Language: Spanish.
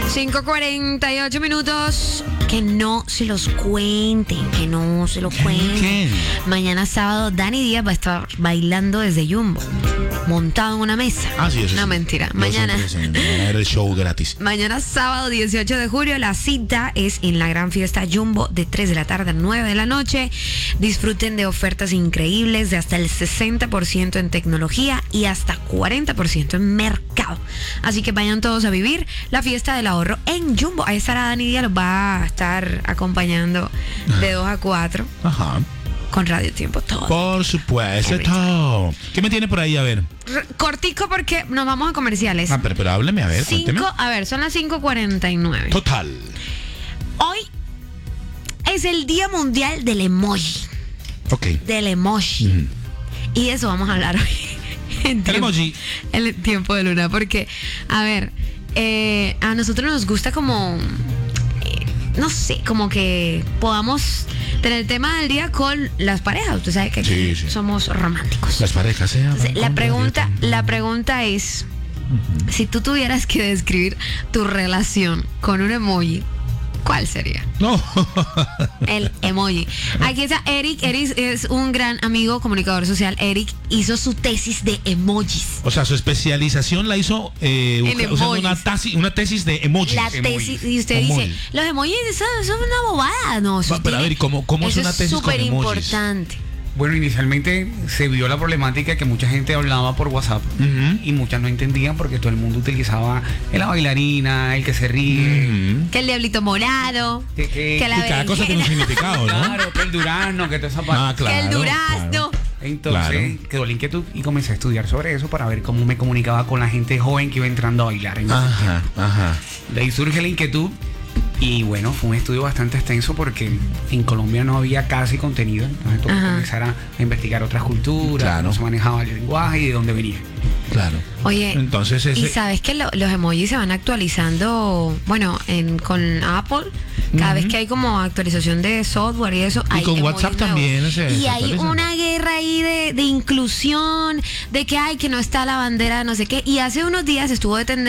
5:48 minutos. Que no se los cuenten, que no se lo cuenten. ¿Qué? Mañana sábado, Dani Díaz va a estar bailando desde Jumbo, montado en una mesa. Ah, sí, eso No, sí. mentira. Yo Mañana. siempre presento, el show gratis. Mañana sábado 18 de julio, la cita es en la gran fiesta Jumbo de 3 de la tarde a 9 de la noche. Disfruten de ofertas increíbles de hasta el 60% en tecnología y hasta 40% en mercado. Así que vayan todos a vivir la fiesta del ahorro en Jumbo. Ahí estará Dani Díaz, los va a estar acompañando de 2 a 4 Ajá. con Radio Tiempo todo. Por supuesto. ¿Qué me tiene por ahí? A ver. Cortico porque nos vamos a comerciales. Ah, pero hábleme, a ver, cuénteme. Son las 5:49. Total. Hoy es el Día Mundial del Emoji. Ok. Del emoji. Ujú. Y de eso vamos a hablar hoy. En El emoji. El tiempo de luna. Porque, a ver, a nosotros nos gusta como, no sé, como que podamos tener el tema del día con las parejas. Usted sabe que aquí Sí. somos románticos. Las parejas se Entonces, aman la con pregunta es, si tú tuvieras que describir tu relación con un emoji, ¿cuál sería? No. El emoji. Aquí está Eric. Eric es un gran amigo, comunicador social. Eric hizo su tesis de emojis. O sea, su especialización la hizo usando emojis. una tesis de emojis. La tesis, y usted Emojis. dice, los emojis son una bobada. No, eso Pero a ver, ¿cómo es eso una tesis con súper emojis? importante. Bueno, inicialmente se vio la problemática que mucha gente hablaba por WhatsApp Ujú. y muchas no entendían porque todo el mundo utilizaba la bailarina, el que se ríe, Ujú. Que el diablito morado, que la Y cada cosa tiene un berenjena, significado, ¿no? claro, que el durazno, que toda esa parte. Ah, claro. que el durazno. claro. Entonces quedó la inquietud y comencé a estudiar sobre eso para ver cómo me comunicaba con la gente joven que iba entrando a bailar. Ajá, ajá. De ahí surge la inquietud y bueno, fue un estudio bastante extenso porque en Colombia no había casi contenido. Entonces tuve que Ajá. comenzar a investigar otras culturas, Claro. cómo se manejaba el lenguaje y de dónde venía. Claro. Oye, Entonces y ese... sabes que los emojis se van actualizando, bueno, con Apple, cada vez que hay como actualización de software y eso, hay con emojis WhatsApp nuevos. también Y se hay actualizan. una guerra ahí de inclusión, de que hay que no está la bandera, no sé qué. Y hace unos días estuvo de tendencia